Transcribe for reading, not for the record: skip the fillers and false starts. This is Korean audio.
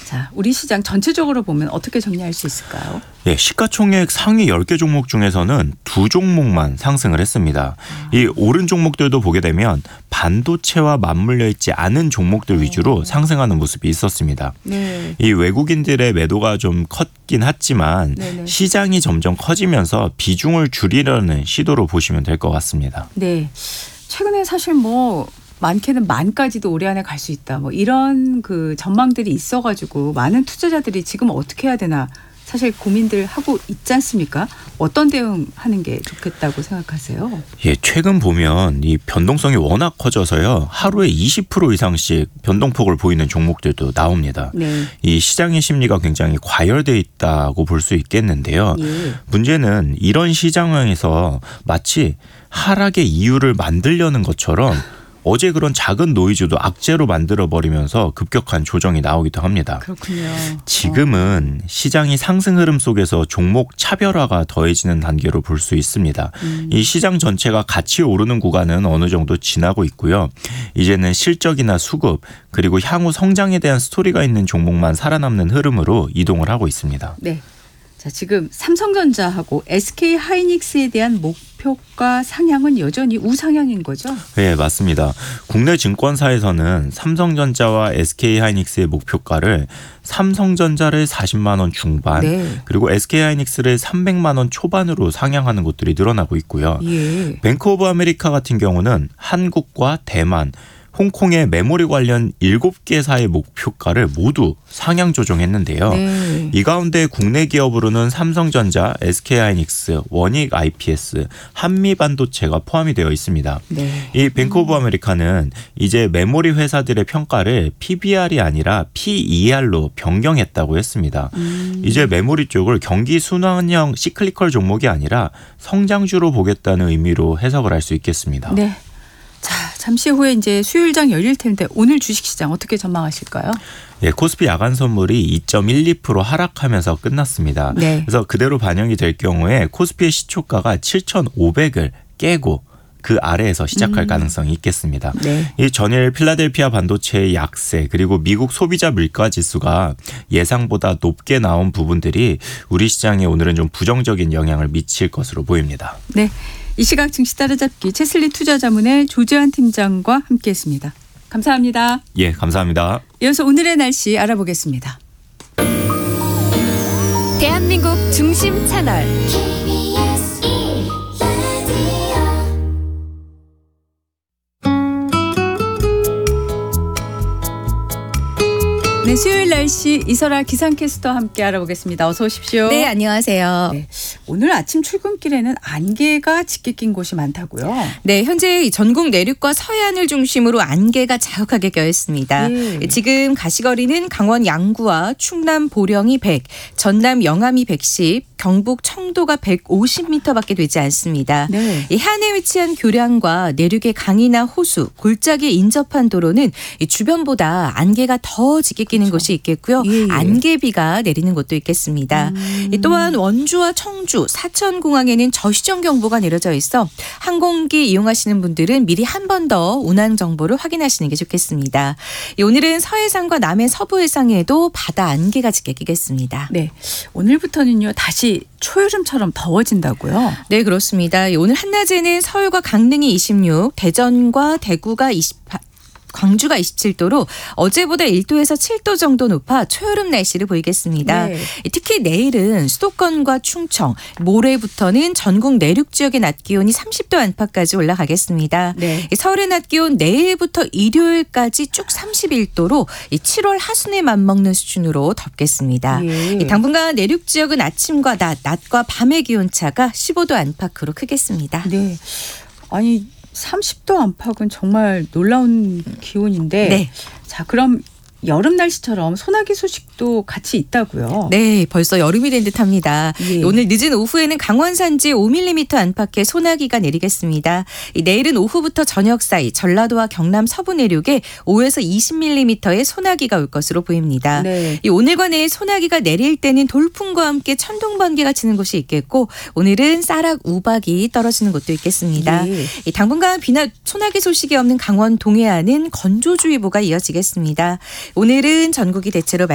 자, 우리 시장 전체적으로 보면 어떻게 정리할 수 있을까요? 네, 시가총액 상위 10개 종목 중에서는 2종목만 상승을 했습니다. 이 오른 종목들도 보게 되면 반도체와 맞물려 있지 않은 종목들 위주로 상승하는 모습이 있었습니다. 네. 이 외국인들의 매도가 좀 컸긴 했지만 네네. 시장이 점점 커지면서 비중을 줄이려는 시도로 보시면 될 것 같습니다. 네. 최근에 사실 많게는 만까지도 올해 안에 갈 수 있다. 이런 그 전망들이 있어가지고 많은 투자자들이 지금 어떻게 해야 되나 사실 고민들 하고 있지 않습니까? 어떤 대응하는 게 좋겠다고 생각하세요? 예, 최근 보면 이 변동성이 워낙 커져서요. 하루에 20% 이상씩 변동폭을 보이는 종목들도 나옵니다. 네. 이 시장의 심리가 굉장히 과열돼 있다고 볼 수 있겠는데요. 예. 문제는 이런 시장에서 마치 하락의 이유를 만들려는 것처럼 어제 그런 작은 노이즈도 악재로 만들어버리면서 급격한 조정이 나오기도 합니다. 그렇군요. 지금은 시장이 상승 흐름 속에서 종목 차별화가 더해지는 단계로 볼 수 있습니다. 이 시장 전체가 같이 오르는 구간은 어느 정도 지나고 있고요. 이제는 실적이나 수급 그리고 향후 성장에 대한 스토리가 있는 종목만 살아남는 흐름으로 이동을 하고 있습니다. 네. 자, 지금 삼성전자하고 SK하이닉스에 대한 목표가 상향은 여전히 우상향인 거죠? 네, 맞습니다. 국내 증권사에서는 삼성전자와 SK하이닉스의 목표가를 삼성전자를 40만 원 중반 네. 그리고 SK하이닉스를 300만 원 초반으로 상향하는 곳들이 늘어나고 있고요. 예. 뱅크 오브 아메리카 같은 경우는 한국과 대만 홍콩의 메모리 관련 7개사의 목표가를 모두 상향 조정했는데요. 네. 이 가운데 국내 기업으로는 삼성전자, SK하이닉스, 원익 IPS, 한미반도체가 포함이 되어 있습니다. 네. 이 뱅크 오브 아메리카는 이제 메모리 회사들의 평가를 PBR이 아니라 PER로 변경했다고 했습니다. 이제 메모리 쪽을 경기 순환형 시클리컬 종목이 아니라 성장주로 보겠다는 의미로 해석을 할 수 있겠습니다. 네. 자, 잠시 후에 이제 수요일장 열릴 텐데 오늘 주식시장 어떻게 전망하실까요? 예, 코스피 야간 선물이 2.12% 하락하면서 끝났습니다. 네. 그래서 그대로 반영이 될 경우에 코스피의 시초가가 7,500을 깨고 그 아래에서 시작할 가능성이 있겠습니다. 네. 이 전일 필라델피아 반도체의 약세 그리고 미국 소비자 물가 지수가 예상보다 높게 나온 부분들이 우리 시장에 오늘은 좀 부정적인 영향을 미칠 것으로 보입니다. 네. 이 시각 증시 따라잡기 채슬리 투자자문의 조재환 팀장과 함께했습니다. 감사합니다. 예, 감사합니다. 이어서 오늘의 날씨 알아보겠습니다. 대한민국 중심 채널 네, 수요일 날씨 이설아 기상캐스터와 함께 알아보겠습니다. 어서 오십시오. 네, 안녕하세요. 네, 오늘 아침 출근길에는 안개가 짙게 낀 곳이 많다고요? 네, 현재 전국 내륙과 서해안을 중심으로 안개가 자욱하게 껴있습니다. 지금 가시거리는 강원 양구와 충남 보령이 100, 전남 영암이 110, 경북 청도가 150m밖에 되지 않습니다. 네. 이 해안에 위치한 교량과 내륙의 강이나 호수, 골짜기에 인접한 도로는 이 주변보다 안개가 더 짙게 끼는 곳이 있겠고요. 예. 안개비가 내리는 곳도 있겠습니다. 또한 원주와 청주, 사천공항에는 저시정 경보가 내려져 있어 항공기 이용하시는 분들은 미리 한 번 더 운항 정보를 확인하시는 게 좋겠습니다. 오늘은 서해상과 남해 서부 해상에도 바다 안개가 짙게 끼겠습니다. 네, 오늘부터는요 다시 초여름처럼 더워진다고요? 네, 그렇습니다. 오늘 한낮에는 서울과 강릉이 26, 대전과 대구가 28, 광주가 27도로 어제보다 1도에서 7도 정도 높아 초여름 날씨를 보이겠습니다. 네. 특히 내일은 수도권과 충청, 모레부터는 전국 내륙 지역의 낮 기온이 30도 안팎까지 올라가겠습니다. 네. 서울의 낮 기온 내일부터 일요일까지 쭉 31도로 7월 하순에 맞먹는 수준으로 덥겠습니다. 예. 당분간 내륙 지역은 아침과 낮과 밤의 기온차가 15도 안팎으로 크겠습니다. 네. 아니 30도 안팎은 정말 놀라운 기온인데 네. 자, 그럼 여름 날씨처럼 소나기 소식도 같이 있다고요? 네, 벌써 여름이 된 듯합니다. 예. 오늘 늦은 오후에는 강원 산지 5mm 안팎의 소나기가 내리겠습니다. 내일은 오후부터 저녁 사이 전라도와 경남 서부 내륙에 5에서 20mm의 소나기가 올 것으로 보입니다. 네. 오늘과 내일 소나기가 내릴 때는 돌풍과 함께 천둥 번개가 치는 곳이 있겠고 오늘은 쌀락 우박이 떨어지는 곳도 있겠습니다. 예. 당분간 비나 소나기 소식이 없는 강원 동해안은 건조주의보가 이어지겠습니다. 오늘은 전국이 대체로